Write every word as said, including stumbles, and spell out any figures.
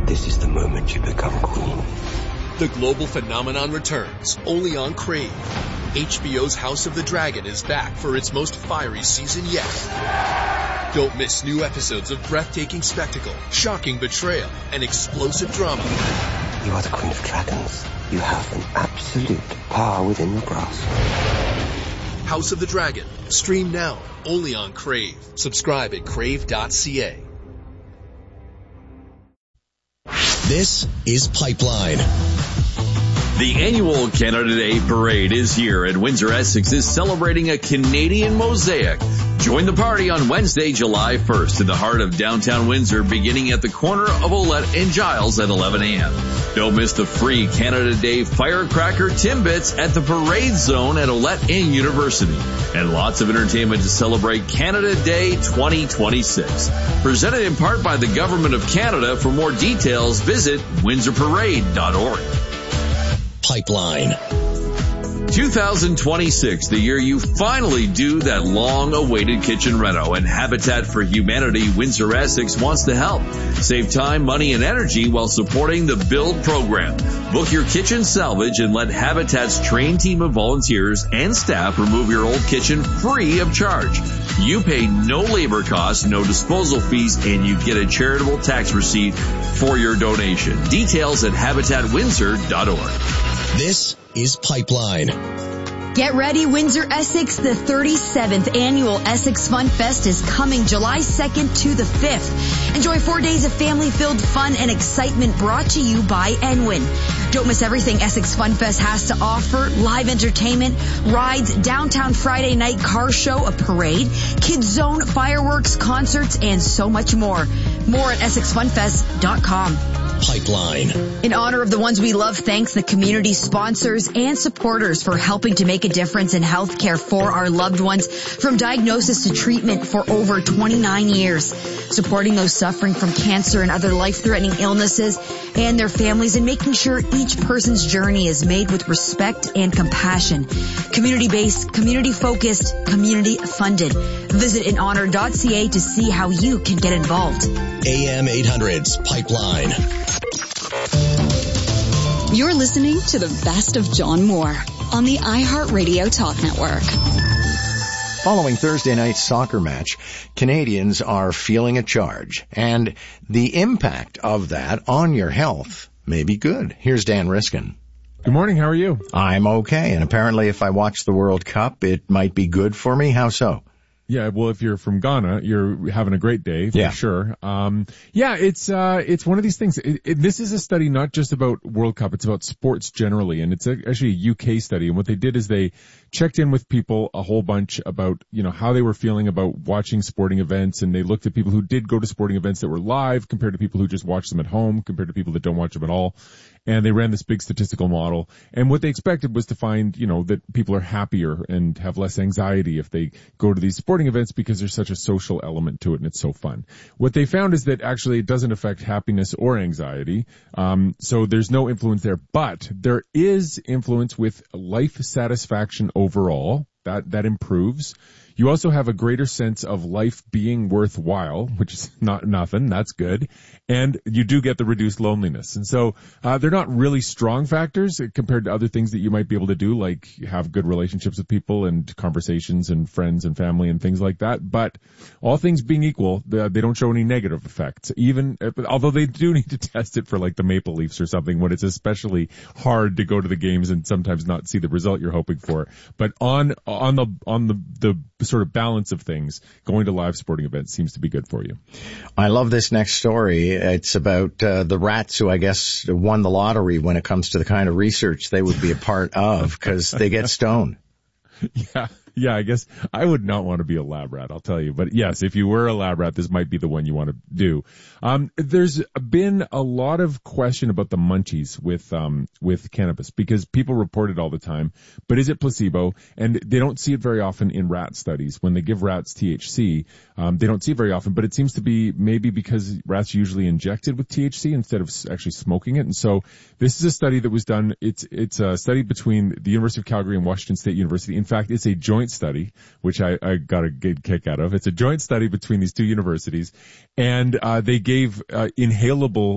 This is the moment you become queen. The global phenomenon returns, only on Crave. H B O's House of the Dragon is back for its most fiery season yet. Don't miss new episodes of breathtaking spectacle, shocking betrayal, and explosive drama. You are the Queen of Dragons. You have an absolute power within your grasp. House of the Dragon. Stream now, only on Crave. Subscribe at crave dot c a. This is Pipeline. The annual Canada Day Parade is here, and Windsor Essex is celebrating a Canadian mosaic. Join the party on Wednesday, July first, in the heart of downtown Windsor, beginning at the corner of Olette and Giles at eleven a.m. Don't miss the free Canada Day Firecracker Timbits at the Parade Zone at Olette and University. And lots of entertainment to celebrate Canada Day twenty twenty-six. Presented in part by the Government of Canada. For more details, visit windsor parade dot org. Pipeline. two thousand twenty-six, the year you finally do that long-awaited kitchen reno, and Habitat for Humanity Windsor Essex wants to help. Save time, money, and energy while supporting the BUILD program. Book your kitchen salvage and let Habitat's trained team of volunteers and staff remove your old kitchen free of charge. You pay no labor costs, no disposal fees, and you get a charitable tax receipt for your donation. Details at habitat windsor dot org. This is Pipeline. Get ready, Windsor Essex. The thirty-seventh annual Essex Fun Fest is coming July second to the fifth. Enjoy four days of family-filled fun and excitement brought to you by Enwin. Don't miss everything Essex Fun Fest has to offer. Live entertainment, rides, downtown Friday night car show, a parade, kids zone, fireworks, concerts, and so much more. More at essex fun fest dot com. Pipeline. In honor of the ones we love, thanks the community sponsors and supporters for helping to make a difference in healthcare for our loved ones, from diagnosis to treatment for over twenty-nine years. Supporting those suffering from cancer and other life-threatening illnesses and their families, and making sure each person's journey is made with respect and compassion. Community-based, community-focused, community-funded. Visit in honor dot c a to see how you can get involved. A M eight hundred's Pipeline. You're listening to the best of John Moore on the iHeartRadio Talk Network. Following Thursday night's soccer match, Canadians are feeling a charge, and the impact of that on your health may be good. Here's Dan Riskin. Good morning. How are you? I'm okay, and apparently if I watch the World Cup, it might be good for me. How so? Yeah, well, if you're from Ghana, you're having a great day for yeah. sure. Um, yeah, it's uh, it's one of these things. It, it, this is a study not just about World Cup; it's about sports generally, and it's a, actually a U K study. And what they did is they checked in with people a whole bunch about, you know, how they were feeling about watching sporting events, and they looked at people who did go to sporting events that were live compared to people who just watch them at home compared to people that don't watch them at all. And they ran this big statistical model. And what they expected was to find, you know, that people are happier and have less anxiety if they go to these sporting events because there's such a social element to it and it's so fun. What they found is that actually it doesn't affect happiness or anxiety. Um, so there's no influence there, but there is influence with life satisfaction overall. That, that improves. You also have a greater sense of life being worthwhile, which is not nothing. That's good. And you do get the reduced loneliness. And so, uh, they're not really strong factors compared to other things that you might be able to do, like have good relationships with people and conversations and friends and family and things like that. But all things being equal, they don't show any negative effects, even, although they do need to test it for like the Maple Leafs or something when it's especially hard to go to the games and sometimes not see the result you're hoping for. But on, on the, on the, the sort of balance of things, going to live sporting events seems to be good for you. I love this next story. It's about uh, the rats who I guess won the lottery when it comes to the kind of research they would be a part of because they get stoned. Yeah. Yeah, I guess I would not want to be a lab rat, I'll tell you. But yes, if you were a lab rat, this might be the one you want to do. Um, there's been a lot of question about the munchies with, um, with cannabis because people report it all the time. But is it placebo? And they don't see it very often in rat studies. When they give rats T H C, um, they don't see it very often, but it seems to be maybe because rats are usually injected with T H C instead of actually smoking it. And so this is a study that was done. It's, it's a study between the University of Calgary and Washington State University. In fact, it's a joint study, which I, I got a good kick out of. It's a joint study between these two universities, and uh, they gave uh, inhalable